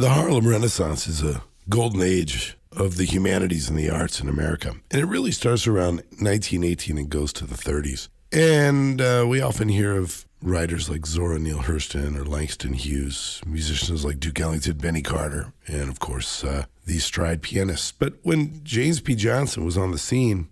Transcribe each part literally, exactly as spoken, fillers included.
The Harlem Renaissance is a golden age of the humanities and the arts in America. And it really starts around nineteen eighteen and goes to the thirties. And uh, we often hear of writers like Zora Neale Hurston or Langston Hughes, musicians like Duke Ellington, Benny Carter, and of course, uh, these stride pianists. But when James P. Johnson was on the scene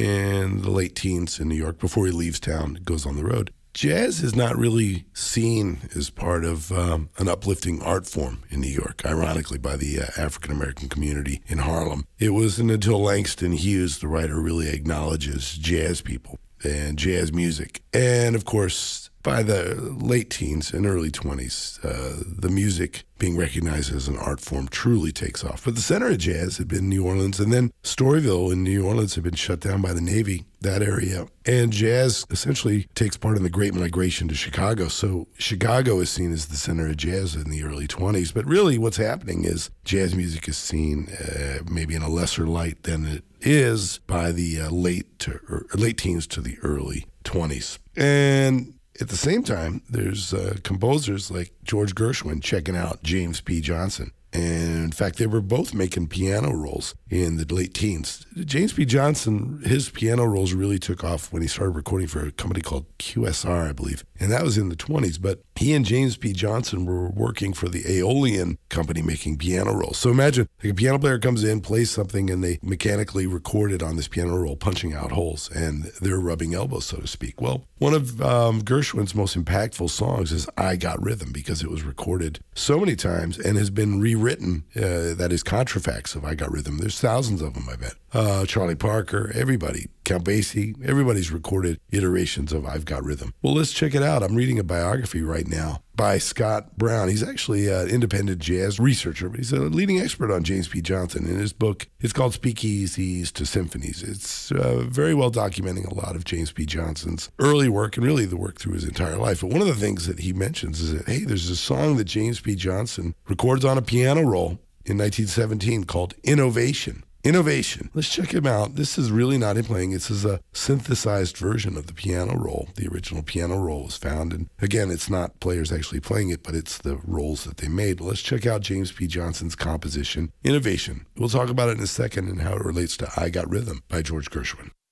in the late teens in New York, before he leaves town, goes on the road, jazz is not really seen as part of um, an uplifting art form in New York, ironically, by the uh, African-American community in Harlem. It wasn't until Langston Hughes, the writer, really acknowledges jazz people and jazz music. And, of course, by the late teens and early twenties, uh, the music being recognized as an art form truly takes off. But the center of jazz had been New Orleans, and then Storyville in New Orleans had been shut down by the Navy, that area. And jazz essentially takes part in the Great Migration to Chicago. So Chicago is seen as the center of jazz in the early twenties. But really what's happening is jazz music is seen uh, maybe in a lesser light than it is by the uh, late to, or late teens to the early twenties. And at the same time, there's uh, composers like George Gershwin checking out James P. Johnson. And in fact, they were both making piano rolls in the late teens. James P. Johnson, his piano rolls really took off when he started recording for a company called Q S R, I believe. And that was in the twenties. But he and James P. Johnson were working for the Aeolian company making piano rolls. So imagine like a piano player comes in, plays something, and they mechanically record it on this piano roll, punching out holes. And they're rubbing elbows, so to speak. Well, one of um, Gershwin's most impactful songs is I Got Rhythm, because it was recorded so many times and has been rewritten. Uh, that is contrafacts of I Got Rhythm. There's thousands of them, I bet. Uh, Charlie Parker, everybody, Count Basie, everybody's recorded iterations of I've Got Rhythm. Well, let's check it out. I'm reading a biography right now by Scott Brown. He's actually an independent jazz researcher, but he's a leading expert on James P. Johnson. In his book, it's called Speakeasies to Symphonies. It's uh, very well documenting a lot of James P. Johnson's early work and really the work through his entire life. But one of the things that he mentions is that, hey, there's a song that James P. Johnson records on a piano roll in nineteen seventeen called Innovation. Innovation. Let's check him out. This is really not him playing. This is a synthesized version of the piano roll. The original piano roll was found. And again, it's not players actually playing it, but it's the rolls that they made. Let's check out James P. Johnson's composition, Innovation. We'll talk about it in a second and how it relates to I Got Rhythm by George Gershwin.